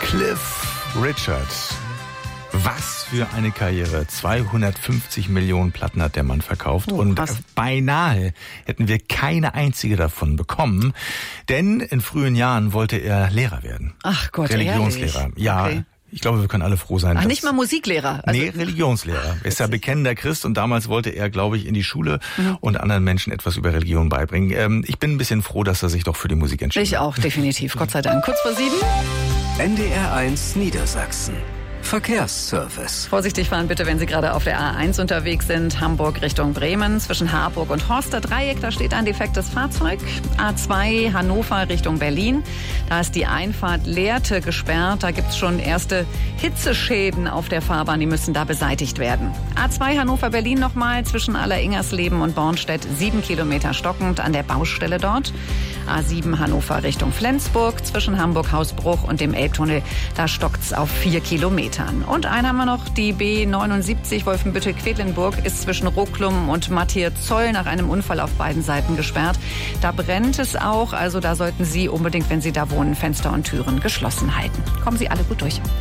Cliff Richard. Was für eine Karriere. 250 Millionen Platten hat der Mann verkauft. Und beinahe hätten wir keine einzige davon bekommen. Denn in frühen Jahren wollte er Lehrer werden. Ach Gott, Religionslehrer. Ehrlich? Ja. Okay. Ich glaube, wir können alle froh sein. Ach, nicht mal Musiklehrer? Nee, Religionslehrer. Er ist ja bekennender Christ und damals wollte er, glaube ich, in die Schule und anderen Menschen etwas über Religion beibringen. Ich bin ein bisschen froh, dass er sich doch für die Musik entschieden hat. Ich auch, definitiv. Gott sei Dank. Kurz vor 7. NDR1 Niedersachsen. Verkehrsservice. Vorsichtig fahren bitte, wenn Sie gerade auf der A1 unterwegs sind. Hamburg Richtung Bremen, zwischen Harburg und Horster Dreieck, da steht ein defektes Fahrzeug. A2 Hannover Richtung Berlin, da ist die Einfahrt Lehrte gesperrt. Da gibt es schon erste Hitzeschäden auf der Fahrbahn, die müssen da beseitigt werden. A2 Hannover Berlin nochmal, zwischen Alleringersleben und Bornstedt, 7 Kilometer stockend an der Baustelle dort. A7 Hannover Richtung Flensburg, zwischen Hamburg-Hausbruch und dem Elbtunnel, da stockt's auf 4 Kilometern. Und einen haben wir noch, die B79 Wolfenbüttel-Quedlinburg ist zwischen Rucklum und Matthias-Zoll nach einem Unfall auf beiden Seiten gesperrt. Da brennt es auch, also da sollten Sie unbedingt, wenn Sie da wohnen, Fenster und Türen geschlossen halten. Kommen Sie alle gut durch.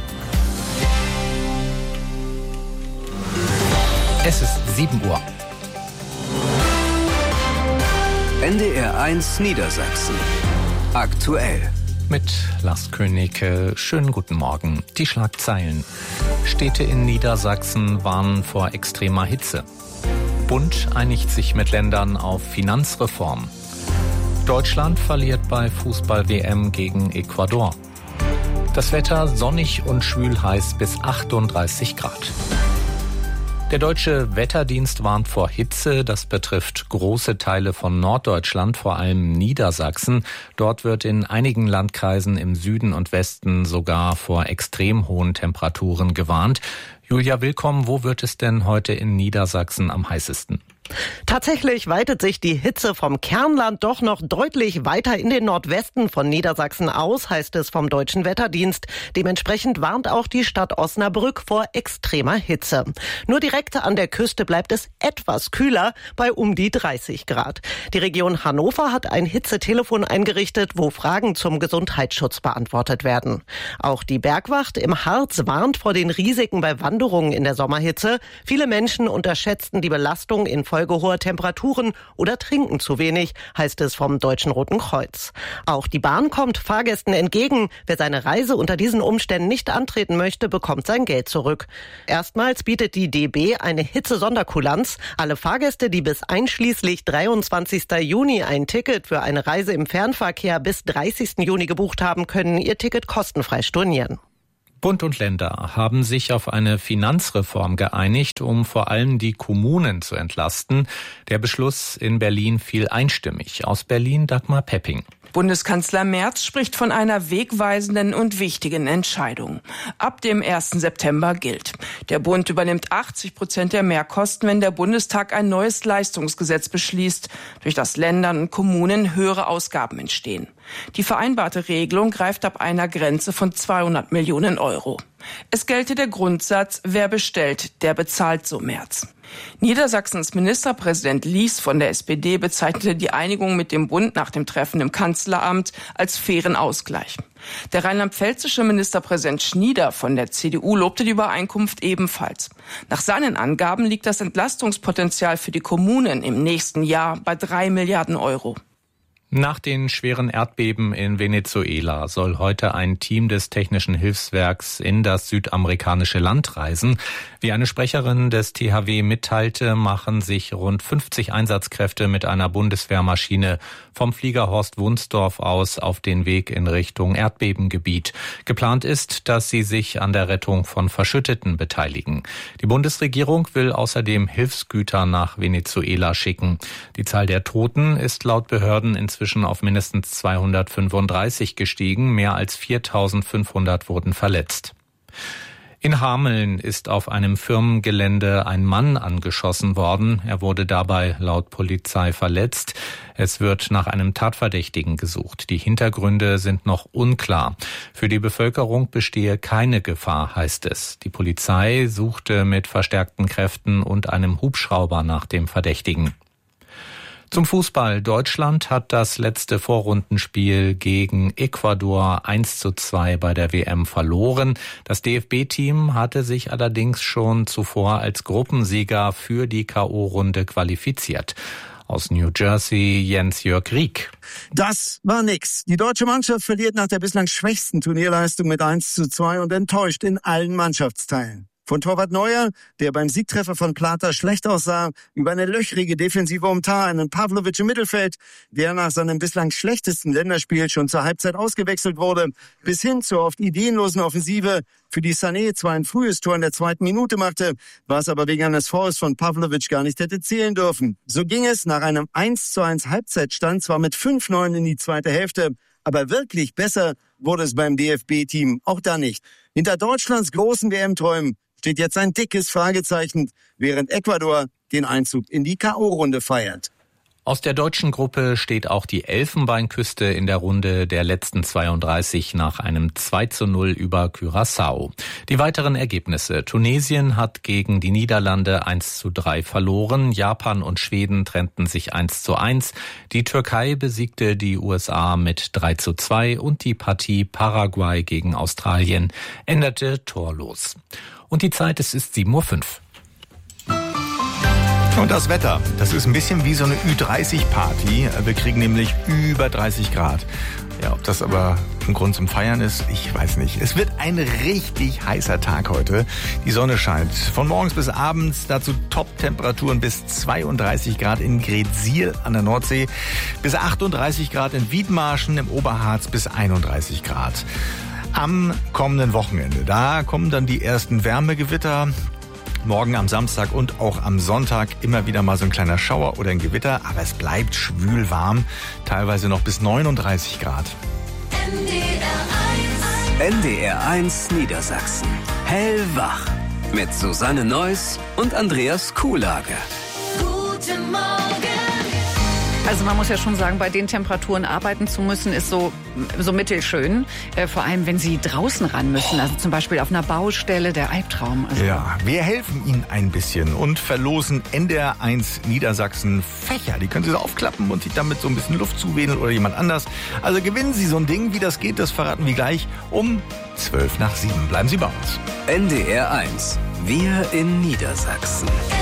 Es ist 7 Uhr. NDR1 Niedersachsen. Aktuell. Mit Lars Königke, schönen guten Morgen. Die Schlagzeilen. Städte in Niedersachsen warnen vor extremer Hitze. Bund einigt sich mit Ländern auf Finanzreform. Deutschland verliert bei Fußball-WM gegen Ecuador. Das Wetter sonnig und schwül heiß bis 38 Grad. Der Deutsche Wetterdienst warnt vor Hitze. Das betrifft große Teile von Norddeutschland, vor allem Niedersachsen. Dort wird in einigen Landkreisen im Süden und Westen sogar vor extrem hohen Temperaturen gewarnt. Julia, willkommen. Wo wird es denn heute in Niedersachsen am heißesten? Tatsächlich weitet sich die Hitze vom Kernland doch noch deutlich weiter in den Nordwesten von Niedersachsen aus, heißt es vom Deutschen Wetterdienst. Dementsprechend warnt auch die Stadt Osnabrück vor extremer Hitze. Nur direkt an der Küste bleibt es etwas kühler, bei um die 30 Grad. Die Region Hannover hat ein Hitzetelefon eingerichtet, wo Fragen zum Gesundheitsschutz beantwortet werden. Auch die Bergwacht im Harz warnt vor den Risiken bei Wanderungen in der Sommerhitze. Viele Menschen unterschätzten die Belastung infolge hoher Temperaturen oder trinken zu wenig, heißt es vom Deutschen Roten Kreuz. Auch die Bahn kommt Fahrgästen entgegen. Wer seine Reise unter diesen Umständen nicht antreten möchte, bekommt sein Geld zurück. Erstmals bietet die DB eine Hitze-Sonderkulanz. Alle Fahrgäste, die bis einschließlich 23. Juni ein Ticket für eine Reise im Fernverkehr bis 30. Juni gebucht haben, können ihr Ticket kostenfrei stornieren. Bund und Länder haben sich auf eine Finanzreform geeinigt, um vor allem die Kommunen zu entlasten. Der Beschluss in Berlin fiel einstimmig. Aus Berlin Dagmar Pepping. Bundeskanzler Merz spricht von einer wegweisenden und wichtigen Entscheidung. Ab dem 1. September gilt: Der Bund übernimmt 80% der Mehrkosten, wenn der Bundestag ein neues Leistungsgesetz beschließt, durch das Ländern und Kommunen höhere Ausgaben entstehen. Die vereinbarte Regelung greift ab einer Grenze von 200 Millionen Euro. Es gelte der Grundsatz, wer bestellt, der bezahlt, so Merz. Niedersachsens Ministerpräsident Lies von der SPD bezeichnete die Einigung mit dem Bund nach dem Treffen im Kanzleramt als fairen Ausgleich. Der rheinland-pfälzische Ministerpräsident Schnieder von der CDU lobte die Übereinkunft ebenfalls. Nach seinen Angaben liegt das Entlastungspotenzial für die Kommunen im nächsten Jahr bei 3 Milliarden Euro. Nach den schweren Erdbeben in Venezuela soll heute ein Team des Technischen Hilfswerks in das südamerikanische Land reisen. Wie eine Sprecherin des THW mitteilte, machen sich rund 50 Einsatzkräfte mit einer Bundeswehrmaschine vom Flieger Horst Wunsdorf aus auf den Weg in Richtung Erdbebengebiet. Geplant ist, dass sie sich an der Rettung von Verschütteten beteiligen. Die Bundesregierung will außerdem Hilfsgüter nach Venezuela schicken. Die Zahl der Toten ist laut Behörden inzwischen auf mindestens 235 gestiegen. Mehr als 4.500 wurden verletzt. In Hameln ist auf einem Firmengelände ein Mann angeschossen worden. Er wurde dabei laut Polizei verletzt. Es wird nach einem Tatverdächtigen gesucht. Die Hintergründe sind noch unklar. Für die Bevölkerung bestehe keine Gefahr, heißt es. Die Polizei suchte mit verstärkten Kräften und einem Hubschrauber nach dem Verdächtigen. Zum Fußball. Deutschland hat das letzte Vorrundenspiel gegen Ecuador 1:2 bei der WM verloren. Das DFB-Team hatte sich allerdings schon zuvor als Gruppensieger für die K.O.-Runde qualifiziert. Aus New Jersey, Jens-Jörg Rieck. Das war nix. Die deutsche Mannschaft verliert nach der bislang schwächsten Turnierleistung mit 1:2 und enttäuscht in allen Mannschaftsteilen. Von Torwart Neuer, der beim Siegtreffer von Plata schlecht aussah, über eine löchrige Defensive um Tah, einen Pavlovic im Mittelfeld, der nach seinem bislang schlechtesten Länderspiel schon zur Halbzeit ausgewechselt wurde, bis hin zur oft ideenlosen Offensive, für die Sané zwar ein frühes Tor in der 2. Minute machte, was aber wegen eines Fouls von Pavlovic gar nicht hätte zählen dürfen. So ging es nach einem 1:1 Halbzeitstand zwar mit 5:9 in die zweite Hälfte, aber wirklich besser wurde es beim DFB-Team auch da nicht. Hinter Deutschlands großen WM-Träumen steht jetzt ein dickes Fragezeichen, während Ecuador den Einzug in die K.O.-Runde feiert. Aus der deutschen Gruppe steht auch die Elfenbeinküste in der Runde der letzten 32 nach einem 2:0 über Curaçao. Die weiteren Ergebnisse. Tunesien hat gegen die Niederlande 1:3 verloren. Japan und Schweden trennten sich 1:1. Die Türkei besiegte die USA mit 3:2 und die Partie Paraguay gegen Australien endete torlos. Und die Zeit, es ist 7:05 Uhr. Und das Wetter, das ist ein bisschen wie so eine Ü30-Party. Wir kriegen nämlich über 30 Grad. Ja, ob das aber ein Grund zum Feiern ist, ich weiß nicht. Es wird ein richtig heißer Tag heute. Die Sonne scheint von morgens bis abends, dazu Top-Temperaturen bis 32 Grad in Greetsiel an der Nordsee, bis 38 Grad in Wiedmarschen im Oberharz, bis 31 Grad. Am kommenden Wochenende, da kommen dann die ersten Wärmegewitter. Morgen am Samstag und auch am Sonntag immer wieder mal so ein kleiner Schauer oder ein Gewitter, aber es bleibt schwül warm, teilweise noch bis 39 Grad. NDR1 Niedersachsen. Hellwach. Mit Susanne Neuss und Andreas Kuhlage. Guten Morgen. Also man muss ja schon sagen, bei den Temperaturen arbeiten zu müssen, ist so mittelschön. Vor allem, wenn Sie draußen ran müssen, also zum Beispiel auf einer Baustelle, der Albtraum. Also ja, wir helfen Ihnen ein bisschen und verlosen NDR1 Niedersachsen Fächer. Die können Sie so aufklappen und sich damit so ein bisschen Luft zuwedeln oder jemand anders. Also gewinnen Sie so ein Ding. Wie das geht, das verraten wir gleich um 7:12. Bleiben Sie bei uns. NDR1. Wir in Niedersachsen.